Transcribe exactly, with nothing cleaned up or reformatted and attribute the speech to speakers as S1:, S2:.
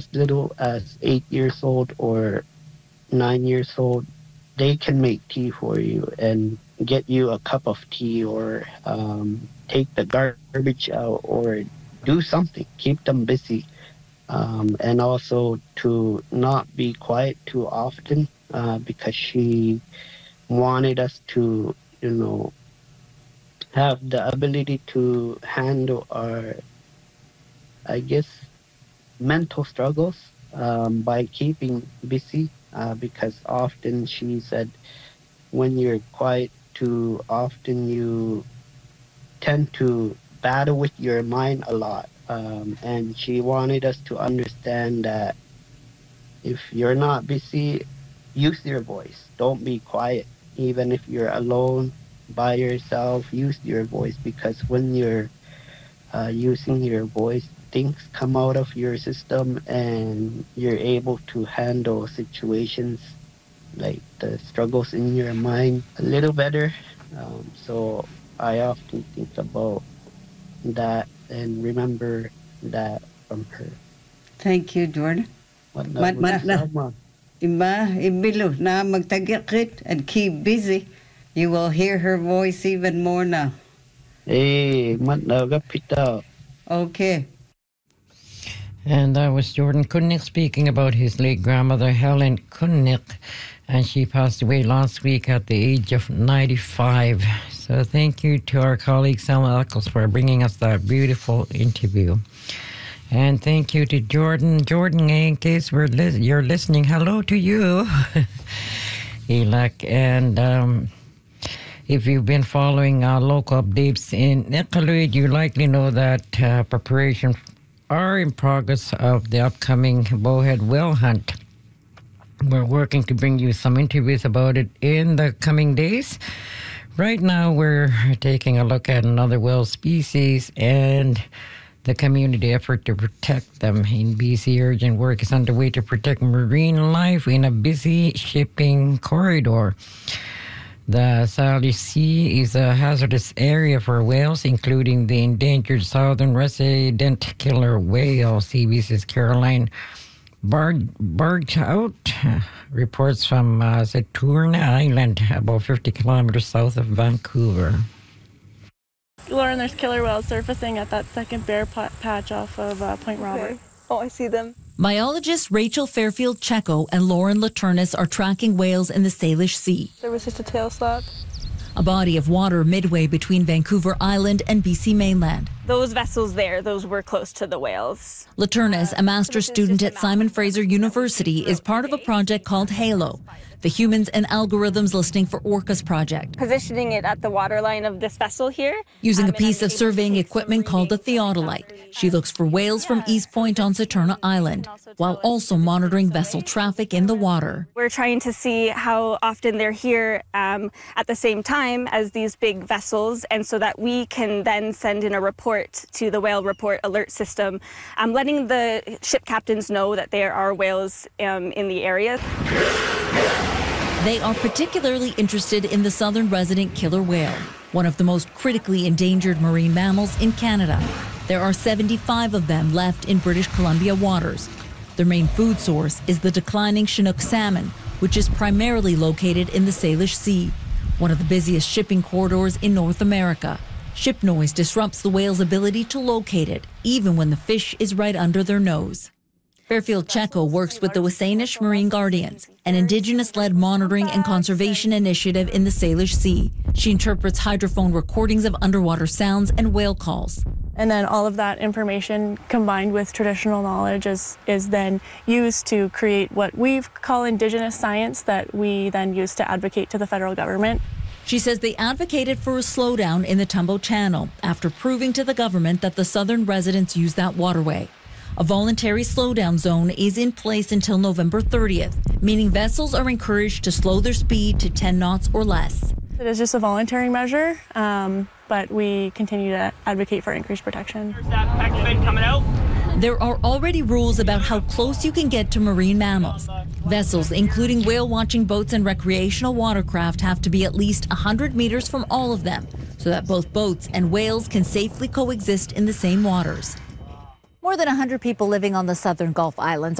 S1: little as eight years old or nine years old, they can make tea for you and get you a cup of tea or um, take the garbage out or do something. Keep them busy. Um, and also to not be quiet too often uh, because she wanted us to, you know, have the ability to handle our, I guess, mental struggles um, by keeping busy uh, because often she said when you're quiet too often you tend to battle with your mind a lot. Um, and she wanted us to understand that if you're not busy, use your voice. Don't be quiet. Even if you're alone by yourself, use your voice because when you're uh, using your voice, things come out of your system and you're able to handle situations like the struggles in your mind a little better. Um, so I often think about that and remember that from her.
S2: Thank you, Jordan.
S1: What
S2: Mat- mat- na. Iba, ibilo na magtagikit and keep busy. You will hear her voice even more now.
S1: Hey, pita.
S2: Okay.
S3: And that was Jordan Kunnik speaking about his late grandmother, Helen Kunnik. And she passed away last week at the age of ninety-five. So thank you to our colleague, Selma Eccles, for bringing us that beautiful interview. And thank you to Jordan. Jordan, in case we're li- you're listening, hello to you, Elak. And um, if you've been following our local updates in Iqaluit, you likely know that uh, preparation are in progress of the upcoming bowhead whale hunt. We're working to bring you some interviews about it in the coming days. Right now, we're taking a look at another whale species and the community effort to protect them. In B C, urgent work is underway to protect marine life in a busy shipping corridor. The Salish Sea is a hazardous area for whales, including the endangered southern resident killer whale. C B C's Caroline Berghout reports from uh, Saturn Island, about fifty kilometers south of Vancouver.
S4: Lauren, there's killer whales surfacing at that second bear patch off of uh, Point Robert.
S5: Okay. Oh, I see them.
S6: Biologists Rachel Fairfield Checo and Lauren Laturnis are tracking whales in the Salish Sea.
S5: There was just a tail slap.
S6: A body of water midway between Vancouver Island and B C mainland.
S7: Those vessels there, those were close to the whales.
S6: Laturnis, a master's student at Simon Fraser University, is part of a project called HALO, the Humans and Algorithms Listening for Orcas project.
S7: Positioning it at the waterline of this vessel here.
S6: Using
S7: um,
S6: a piece of surveying equipment called a theodolite, she looks for whales from East Point on Saturna Island, while also monitoring vessel traffic in the water.
S7: We're trying to see how often they're here um, at the same time as these big vessels, and so that we can then send in a report to the whale report alert system, um, letting the ship captains know that there are whales um, in the area.
S6: They are particularly interested in the southern resident killer whale, one of the most critically endangered marine mammals in Canada. There are seventy-five of them left in British Columbia waters. Their main food source is the declining Chinook salmon, which is primarily located in the Salish Sea, one of the busiest shipping corridors in North America. Ship noise disrupts the whale's ability to locate it, even when the fish is right under their nose. Fairfield Checo works with the Wasanish Marine Guardians, an Indigenous-led monitoring and conservation initiative in the Salish Sea. She interprets hydrophone recordings of underwater sounds and whale calls.
S4: And then all of that information combined with traditional knowledge is, is then used to create what we call Indigenous science that we then use to advocate to the federal government.
S6: She says they advocated for a slowdown in the Tumbo Channel after proving to the government that the southern residents use that waterway. A voluntary slowdown zone is in place until November thirtieth, meaning vessels are encouraged to slow their speed to ten knots or less.
S4: It is just a voluntary measure, um, but we continue to advocate for increased protection.
S7: There's that back fin coming out.
S6: There are already rules about how close you can get to marine mammals. Vessels, including whale-watching boats and recreational watercraft, have to be at least one hundred meters from all of them, so that both boats and whales can safely coexist in the same waters.
S8: More than one hundred people living on the southern Gulf Islands